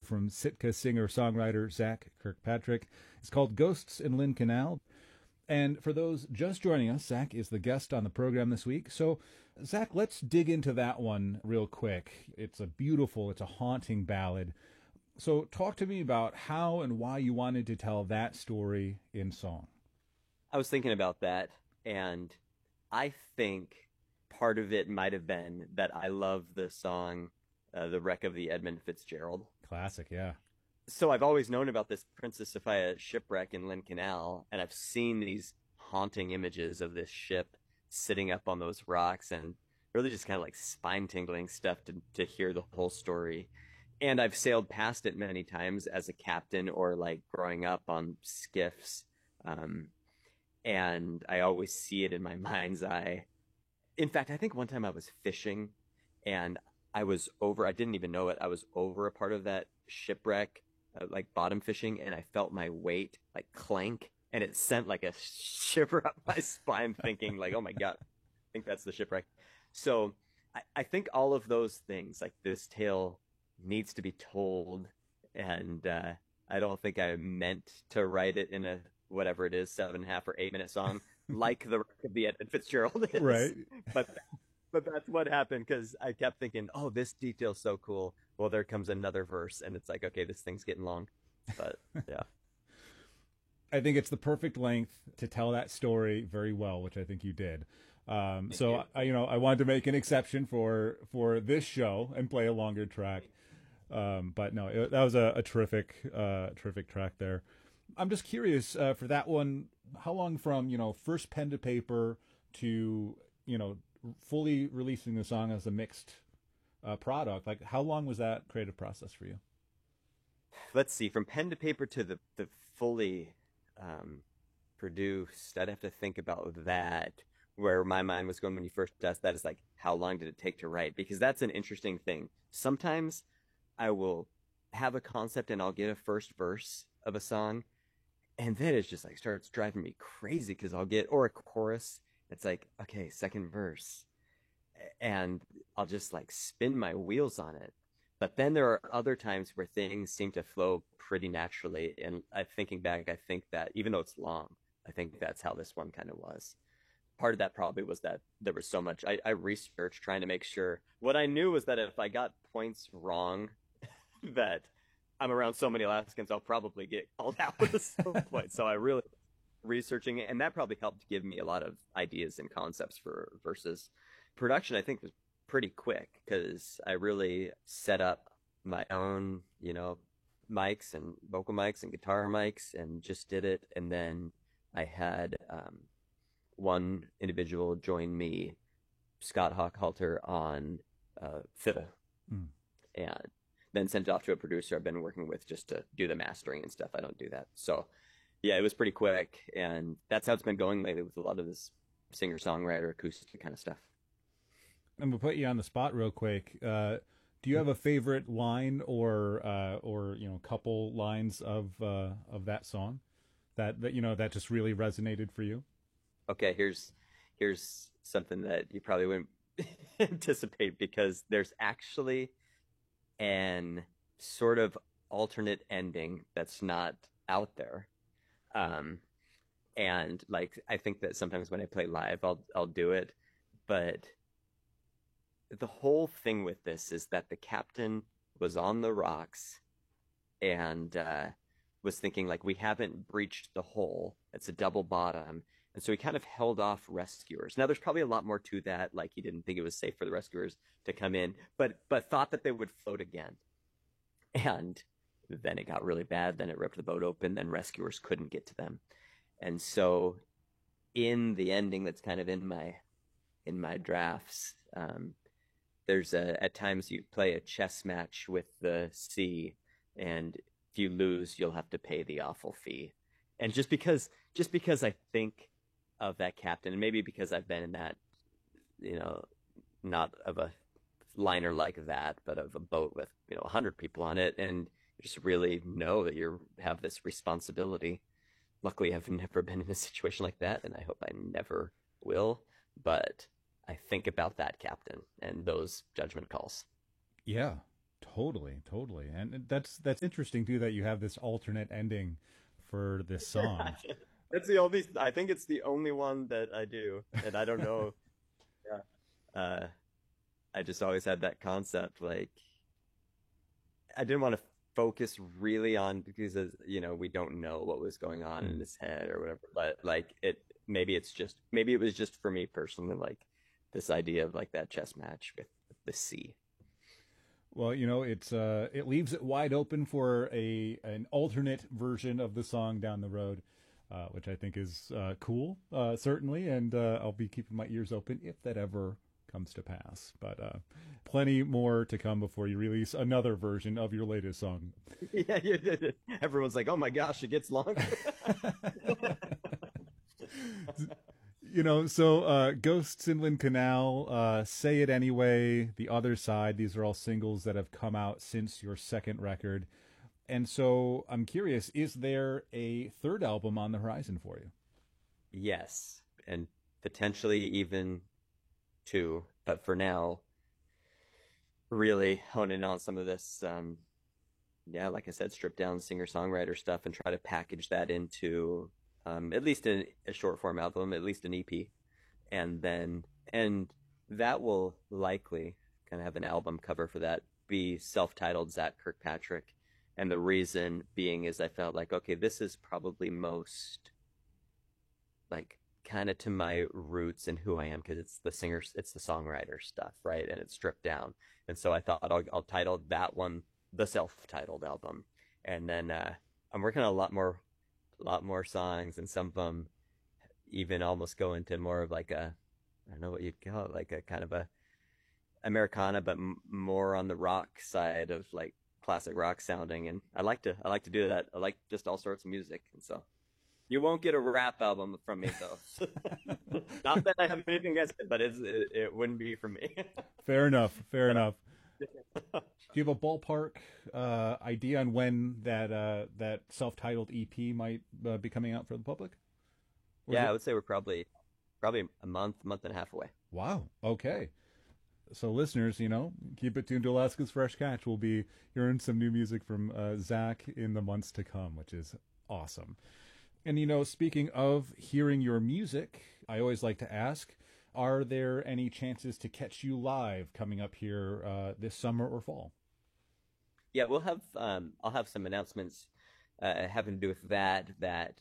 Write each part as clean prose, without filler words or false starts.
from Sitka singer-songwriter Zach Kirkpatrick. It's called Ghosts in Lynn Canal. And for those just joining us, Zach is the guest on the program this week. So, Zach, let's dig into that one real quick. It's a haunting ballad. So talk to me about how and why you wanted to tell that story in song. I was thinking about that, and I think part of it might have been that I love the song, The Wreck of the Edmund Fitzgerald. Classic, yeah. So I've always known about this Princess Sophia shipwreck in Lynn Canal, and I've seen these haunting images of this ship sitting up on those rocks, and really just kind of like spine-tingling stuff to hear the whole story. And I've sailed past it many times as a captain or like growing up on skiffs. And I always see it in my mind's eye. In fact, I think one time I was fishing and I didn't even know it. I was over a part of that shipwreck, like bottom fishing, and I felt my weight like clank, and it sent like a shiver up my spine thinking like, oh my God, I think that's the shipwreck. So I think all of those things, like this tale needs to be told. And I don't think I meant to write it in a, whatever it is, 7.5 or 8 minute song, like The Wreck of the Edmund Fitzgerald is. Right. But that's what happened, because I kept thinking, oh, this detail's so cool. Well, there comes another verse, and it's like, okay, this thing's getting long. But yeah. I think it's the perfect length to tell that story very well, which I think you did. So I wanted to make an exception for this show and play a longer track. But no, that was a terrific track there. I'm just curious, for that one, how long from, first pen to paper to, fully releasing the song as a mixed product, like how long was that creative process for you? Let's see, from pen to paper to the fully produced, I'd have to think about that. Where my mind was going when you first asked that is like, how long did it take to write? Because that's an interesting thing. Sometimes I will have a concept and I'll get a first verse of a song, and then it's just like starts driving me crazy because or a chorus. It's like, okay, second verse. And I'll just like spin my wheels on it. But then there are other times where things seem to flow pretty naturally. And thinking back, I think that even though it's long, I think that's how this one kind of was. Part of that probably was that there was so much. I researched trying to make sure. What I knew was that if I got points wrong, that I'm around so many Alaskans, I'll probably get called out at some point. So I really researching it, and that probably helped give me a lot of ideas and concepts for verses. Production, I think, was pretty quick because I really set up my own, mics and vocal mics and guitar mics and just did it. And then I had one individual join me, Scott Hochhalter, on fiddle. And then sent it off to a producer I've been working with just to do the mastering and stuff. I don't do that. So yeah, it was pretty quick, and that's how it's been going lately with a lot of this singer-songwriter acoustic kind of stuff. I'm gonna put you on the spot real quick. Do you have a favorite line or couple lines of that song that just really resonated for you? Okay, here's something that you probably wouldn't anticipate, because there's actually an sort of alternate ending that's not out there. And like, I think that sometimes when I play live, I'll do it, but the whole thing with this is that the captain was on the rocks and, was thinking like, we haven't breached the hole. It's a double bottom. And so he kind of held off rescuers. Now there's probably a lot more to that. Like, he didn't think it was safe for the rescuers to come in, but thought that they would float again. And then it got really bad. Then it ripped the boat open. Then rescuers couldn't get to them. And so in the ending that's kind of in my drafts, there's at times you play a chess match with the sea, and if you lose, you'll have to pay the awful fee. And just because I think of that captain, and maybe because I've been in that, not of a liner like that, but of a boat with, 100 people on it, and you just really know that you have this responsibility. Luckily, I've never been in a situation like that, and I hope I never will. But I think about that captain and those judgment calls. Yeah, Totally. And that's interesting too that you have this alternate ending for this song. I think it's the only one that I do. And I don't know. Yeah. I just always had that concept. Like, I didn't want to focus really on, because, we don't know what was going on in his head or whatever. But like maybe it was just for me personally, like this idea of like that chess match with the sea. Well, it leaves it wide open for an alternate version of the song down the road, which I think is cool, certainly, and I'll be keeping my ears open if that ever comes to pass. But plenty more to come before you release another version of your latest song. Yeah, everyone's like, "Oh my gosh, it gets longer." So Ghosts Inland Canal, Say It Anyway, The Other Side, these are all singles that have come out since your second record. And so I'm curious, is there a third album on the horizon for you? Yes, and potentially even two. But for now, really honing on some of this, like I said, stripped down singer-songwriter stuff and try to package that into at least a short form album, at least an EP, and that will likely kind of have an album cover for that, be self-titled Zach Kirkpatrick. And the reason being is I felt like, okay, this is probably most like kind of to my roots and who I am, because it's the songwriter stuff, right? And it's stripped down. And so I thought I'll title that one the self-titled album. And then I'm working on a lot more songs, and some of them even almost go into more of like I don't know what you'd call it, like a kind of a Americana, but more on the rock side of like classic rock sounding. And I like to do that. I like just all sorts of music. And so you won't get a rap album from me though. Not that I have anything against it, but it wouldn't be for me. Fair enough. Do you have a ballpark idea on when that self-titled EP might be coming out for the public? I would say we're probably a month and a half away. Wow. Okay. So listeners, keep it tuned to Alaska's Fresh Catch. We'll be hearing some new music from Zach in the months to come, which is awesome. And, speaking of hearing your music, I always like to ask, are there any chances to catch you live coming up here this summer or fall? Yeah, we'll have I'll have some announcements having to do with that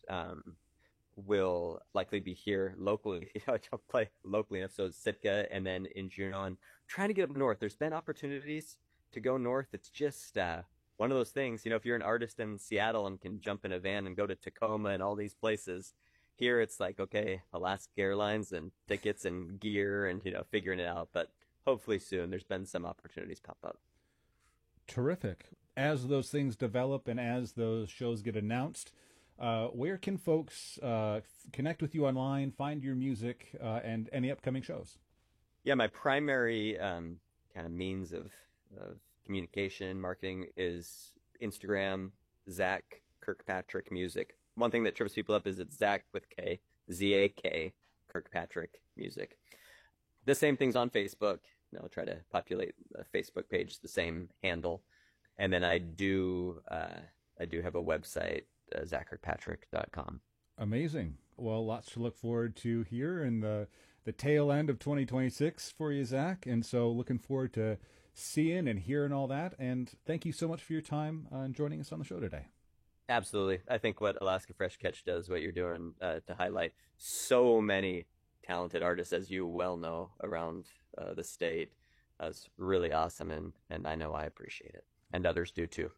will likely be here locally. I'll play locally enough, so it's Sitka, and then in Juneau, and trying to get up north. There's been opportunities to go north. It's just one of those things, if you're an artist in Seattle and can jump in a van and go to Tacoma and all these places, here it's like, okay, Alaska Airlines and tickets and gear and, figuring it out. But hopefully soon. There's been some opportunities pop up. Terrific. As those things develop and as those shows get announced, where can folks connect with you online, find your music, and any upcoming shows? Yeah, my primary kind of means of communication, marketing is Instagram, Zach Kirkpatrick Music. One thing that trips people up is it's Zach with K, Z-A-K, Kirkpatrick Music. The same thing's on Facebook. I'll try to populate the Facebook page, the same handle. And then I do have a website, zachkirkpatrick.com. Amazing. Well, lots to look forward to here in the tail end of 2026 for you, Zach. And so looking forward to seeing and hearing all that. And thank you so much for your time and joining us on the show today. Absolutely. I think what Alaska Fresh Catch does, what you're doing to highlight so many talented artists, as you well know, around the state, is really awesome. And I know I appreciate it. And others do too.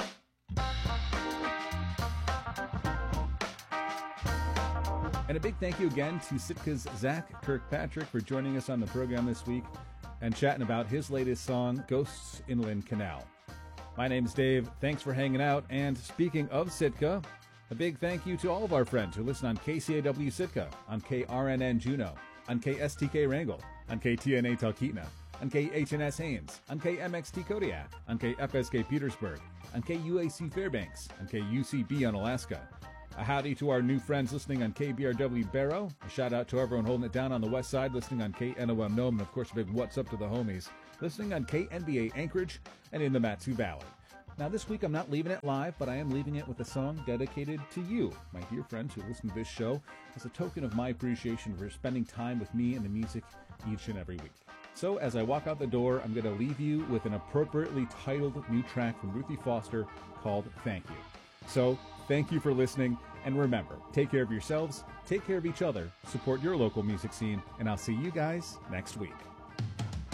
And a big thank you again to Sitka's Zach Kirkpatrick for joining us on the program this week and chatting about his latest song, Ghosts Inland Canal. My name's Dave. Thanks for hanging out. And speaking of Sitka, a big thank you to all of our friends who listen on KCAW Sitka, on KRNN Juneau, on KSTK Wrangell, on KTNA Talkeetna, on KHNS Haines, on KMXT Kodiak, on KFSK Petersburg, on KUAC Fairbanks, on KUCB on Alaska, A howdy to our new friends listening on KBRW Barrow. A shout out to everyone holding it down on the west side, listening on KNOM Nome, and of course a big what's up to the homies, listening on KNBA Anchorage and in the Matsu Valley. Now this week I'm not leaving it live, but I am leaving it with a song dedicated to you, my dear friends who listen to this show, as a token of my appreciation for spending time with me and the music each and every week. So as I walk out the door, I'm going to leave you with an appropriately titled new track from Ruthie Foster called Thank You. So thank you for listening, and remember, take care of yourselves, take care of each other, support your local music scene, and I'll see you guys next week.